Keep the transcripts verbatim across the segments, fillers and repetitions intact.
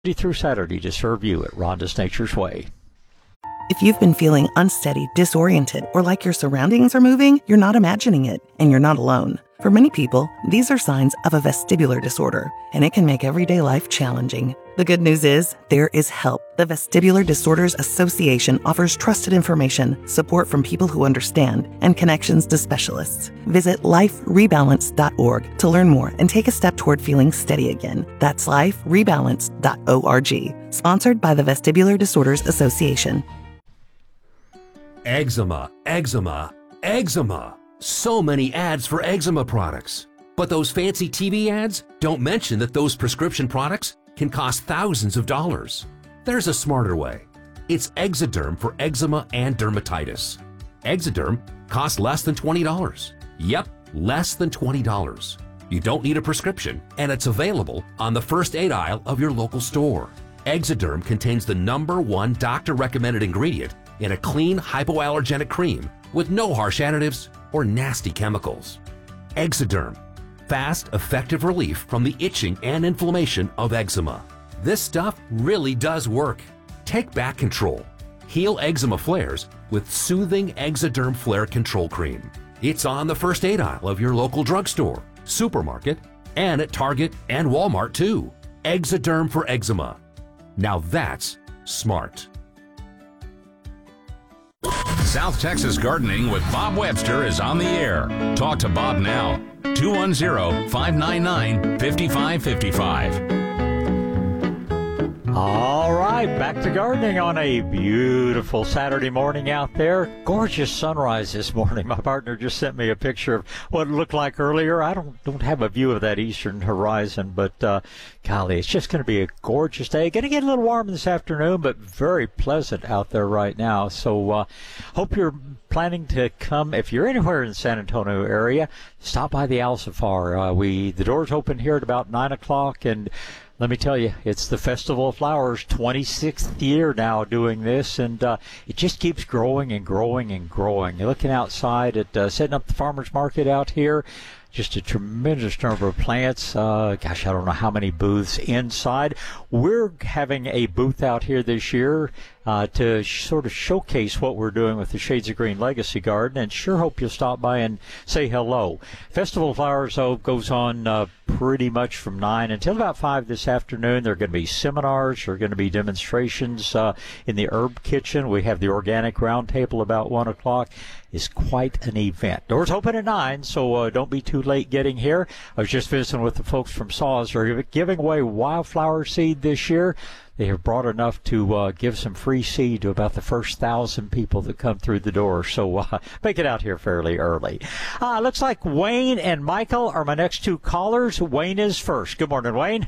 through Saturday to serve you at Rhonda's Nature's Way. If you've been feeling unsteady, disoriented, or like your surroundings are moving, you're not imagining it, and you're not alone. For many people, these are signs of a vestibular disorder, and it can make everyday life challenging. The good news is, there is help. The Vestibular Disorders Association offers trusted information, support from people who understand, and connections to specialists. Visit life rebalance dot org to learn more and take a step toward feeling steady again. That's life rebalance dot org. Sponsored by the Vestibular Disorders Association. Eczema, eczema, eczema. So many ads for eczema products. But those fancy T V ads don't mention that those prescription products can cost thousands of dollars. There's a smarter way. It's Exoderm for eczema and dermatitis. Exoderm costs less than twenty dollars. Yep, less than twenty dollars. You don't need a prescription, and it's available on the first aid aisle of your local store. Exoderm contains the number one doctor-recommended ingredient in a clean hypoallergenic cream with no harsh additives or nasty chemicals. Exoderm, fast, effective relief from the itching and inflammation of eczema. This stuff really does work. Take back control. Heal eczema flares with soothing Exoderm Flare Control Cream. It's on the first aid aisle of your local drugstore, supermarket, and at Target and Walmart too. Exoderm for eczema. Now that's smart. South Texas Gardening with Bob Webster is on the air. Talk to Bob now. two one zero, five nine nine, five five five five. All right, back to gardening on a beautiful Saturday morning out there. Gorgeous sunrise this morning. My partner just sent me a picture of what it looked like earlier. I don't don't have a view of that eastern horizon, but uh, golly, it's just going to be a gorgeous day. Going to get a little warm this afternoon, but very pleasant out there right now. So uh, hope you're planning to come. If you're anywhere in the San Antonio area, stop by the Alcifar. Uh, we the doors open here at about nine o'clock, and let me tell you, it's the Festival of Flowers, twenty-sixth year now doing this, and uh, it just keeps growing and growing and growing. You're looking outside at uh, setting up the farmer's market out here. Just a tremendous number of plants. Uh, gosh, I don't know how many booths inside. We're having a booth out here this year uh, to sh- sort of showcase what we're doing with the Shades of Green Legacy Garden, and sure hope you'll stop by and say hello. Festival of Flowers, though, goes on uh, pretty much from nine until about five this afternoon. There are going to be seminars. There are going to be demonstrations uh, in the herb kitchen. We have the organic roundtable about one o'clock. It's quite an event. Doors open at nine, so uh, don't be too late getting here. I was just visiting with the folks from Saws. They're giving away wildflower seed this year. They have brought enough to uh, give some free seed to about the first thousand people that come through the door. So uh, make it out here fairly early. Uh, looks like Wayne and Michael are my next two callers. Wayne is first. Good morning, Wayne.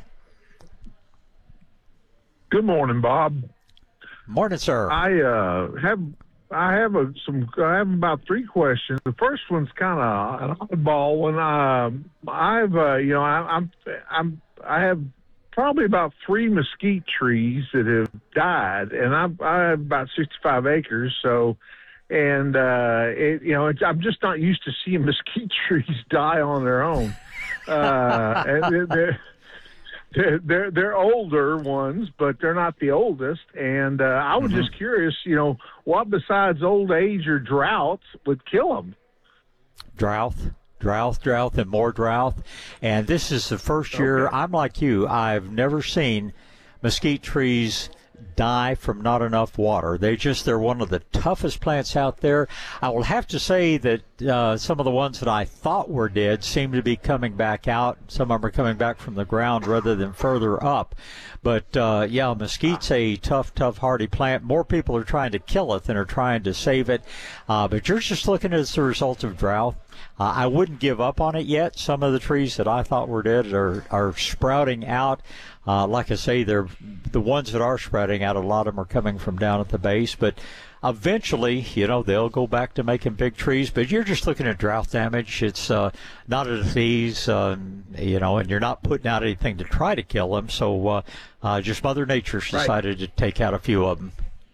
Good morning, Bob. Morning, sir. I uh, have I have a, some I have about three questions. The first one's kind of an oddball one. Uh, I've uh, you know I, I'm I'm I have probably about three mesquite trees that have died, and I, I have about sixty-five acres. So, and uh, it, you know, it's, I'm just not used to seeing mesquite trees die on their own. Uh, and they're, they're they're they're older ones, but they're not the oldest. And uh, I was mm-hmm. just curious, you know, what besides old age or drought would kill them? Drought. Drought, drought, and more drought. And this is the first year, okay. I'm like you, I've never seen mesquite trees die from not enough water. They just, they're one of the toughest plants out there. I will have to say that uh, some of the ones that I thought were dead seem to be coming back out. Some of them are coming back from the ground rather than further up. But, uh, yeah, mesquite's a tough, tough, hardy plant. More people are trying to kill it than are trying to save it. Uh, but you're just looking at the result of drought. Uh, I wouldn't give up on it yet. Some of the trees that I thought were dead are, are sprouting out. Uh, like I say, they're the ones that are sprouting out. A lot of them are coming from down at the base. But eventually, you know, they'll go back to making big trees. But you're just looking at drought damage. It's uh, not a disease, um, you know, and you're not putting out anything to try to kill them. So uh, uh, just Mother Nature's decided right. to take out a few of them.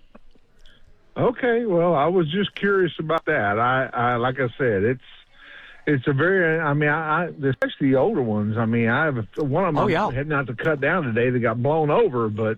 Okay, well, I was just curious about that. I, I like I said, it's it's a very, I mean, I, I especially the older ones. I mean, I have a, one of them Oh, yeah. I'm heading out to cut down today that got blown over, but